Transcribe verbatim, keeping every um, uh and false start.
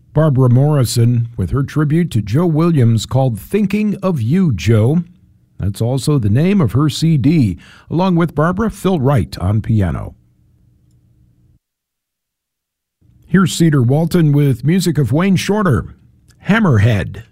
Barbara Morrison with her tribute to Joe Williams called Thinking of You, Joe. That's also the name of her C D. Along with Barbara, Phil Wright on piano. Here's Cedar Walton with music of Wayne Shorter, Hammerhead.